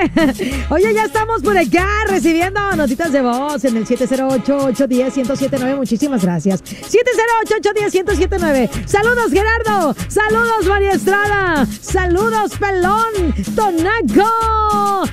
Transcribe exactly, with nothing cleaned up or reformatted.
Oye, ya estamos por acá recibiendo notitas de voz en el siete cero ocho, ocho uno cero, uno cero siete nueve. Muchísimas gracias. siete cero ocho, ocho uno cero, uno cero siete nueve. Saludos, Gerardo. Saludos, María Estrada. Saludos, Pelón. Tonaco.